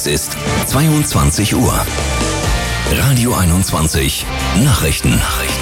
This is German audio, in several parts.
Es ist 22 Uhr. Radio 21 Nachrichten.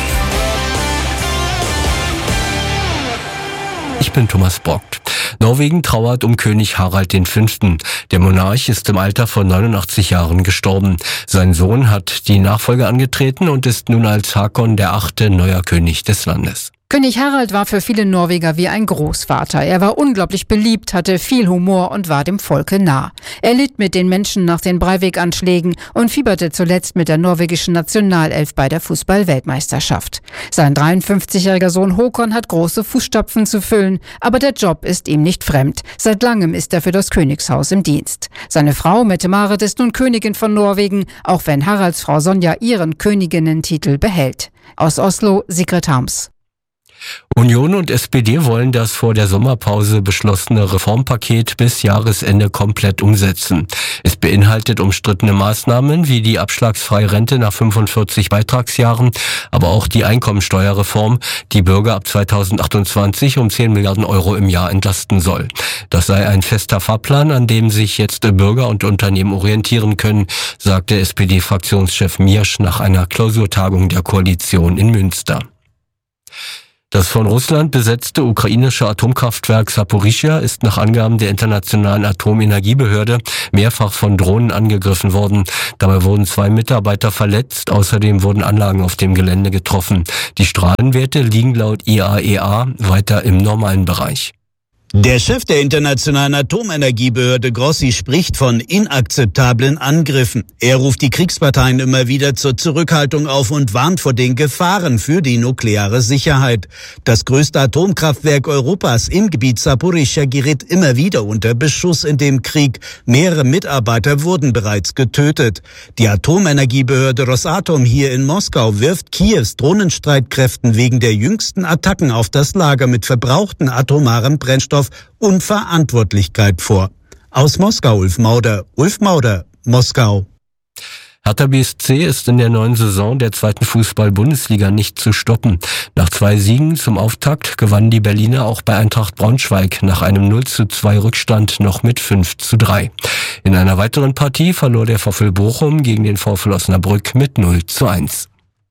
Ich bin Thomas Brockt. Norwegen trauert um König Harald V. Der Monarch ist im Alter von 89 Jahren gestorben. Sein Sohn hat die Nachfolge angetreten und ist nun als Håkon VIII. Neuer König des Landes. König Harald war für viele Norweger wie ein Großvater. Er war unglaublich beliebt, hatte viel Humor und war dem Volke nah. Er litt mit den Menschen nach den Breivik-Anschlägen und fieberte zuletzt mit der norwegischen Nationalelf bei der Fußball-Weltmeisterschaft. Sein 53-jähriger Sohn Håkon hat große Fußstapfen zu füllen, aber der Job ist ihm nicht fremd. Seit langem ist er für das Königshaus im Dienst. Seine Frau Mette-Marit ist nun Königin von Norwegen, auch wenn Haralds Frau Sonja ihren Königinnentitel behält. Aus Oslo, Sigrid Harms. Union und SPD wollen das vor der Sommerpause beschlossene Reformpaket bis Jahresende komplett umsetzen. Es beinhaltet umstrittene Maßnahmen wie die abschlagsfreie Rente nach 45 Beitragsjahren, aber auch die Einkommensteuerreform, die Bürger ab 2028 um 10 Milliarden Euro im Jahr entlasten soll. Das sei ein fester Fahrplan, an dem sich jetzt Bürger und Unternehmen orientieren können, sagte SPD-Fraktionschef Miersch nach einer Klausurtagung der Koalition in Münster. Das von Russland besetzte ukrainische Atomkraftwerk Saporischschja ist nach Angaben der Internationalen Atomenergiebehörde mehrfach von Drohnen angegriffen worden. Dabei wurden 2 Mitarbeiter verletzt, außerdem wurden Anlagen auf dem Gelände getroffen. Die Strahlenwerte liegen laut IAEA weiter im normalen Bereich. Der Chef der Internationalen Atomenergiebehörde Grossi spricht von inakzeptablen Angriffen. Er ruft die Kriegsparteien immer wieder zur Zurückhaltung auf und warnt vor den Gefahren für die nukleare Sicherheit. Das größte Atomkraftwerk Europas im Gebiet Saporischschja gerät immer wieder unter Beschuss in dem Krieg. Mehrere Mitarbeiter wurden bereits getötet. Die Atomenergiebehörde Rosatom hier in Moskau wirft Kiews Drohnenstreitkräften wegen der jüngsten Attacken auf das Lager mit verbrauchten atomaren Brennstoff Unverantwortlichkeit vor. Aus Moskau Ulf Mauder, Moskau. Hertha BSC ist in der neuen Saison der 2. Fußball-Bundesliga nicht zu stoppen. Nach 2 Siegen zum Auftakt gewannen die Berliner auch bei Eintracht Braunschweig nach einem 0:2 Rückstand noch mit 5:3. In einer weiteren Partie verlor der VfL Bochum gegen den VfL Osnabrück mit 0:1.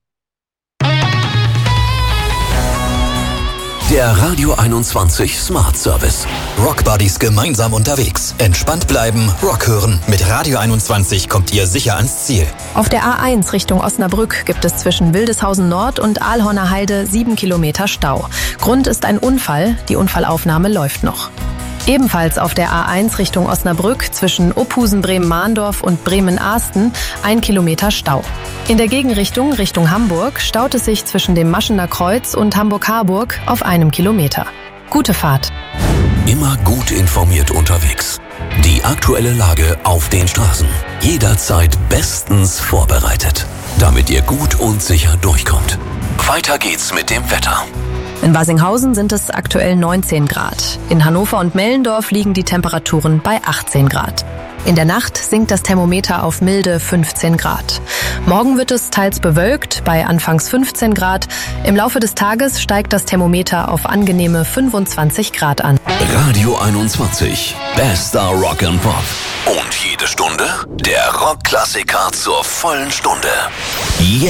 Der Radio 21 Smart Service. Rock Buddies gemeinsam unterwegs. Entspannt bleiben, Rock hören. Mit Radio 21 kommt ihr sicher ans Ziel. Auf der A1 Richtung Osnabrück gibt es zwischen Wildeshausen Nord und Aalhorner Heide 7 Kilometer Stau. Grund ist ein Unfall. Die Unfallaufnahme läuft noch. Ebenfalls auf der A1 Richtung Osnabrück zwischen Ophusen-Bremen-Mahndorf und Bremen-Ahsten 1 Kilometer Stau. In der Gegenrichtung Richtung Hamburg staut es sich zwischen dem Maschener Kreuz und Hamburg-Harburg auf 1 Kilometer. Gute Fahrt. Immer gut informiert unterwegs. Die aktuelle Lage auf den Straßen. Jederzeit bestens vorbereitet, damit ihr gut und sicher durchkommt. Weiter geht's mit dem Wetter. In Wasinghausen sind es aktuell 19 Grad. In Hannover und Mellendorf liegen die Temperaturen bei 18 Grad. In der Nacht sinkt das Thermometer auf milde 15 Grad. Morgen wird es teils bewölkt, bei anfangs 15 Grad. Im Laufe des Tages steigt das Thermometer auf angenehme 25 Grad an. Radio 21, bester Rock and Pop. Und jede Stunde der Rockklassiker zur vollen Stunde.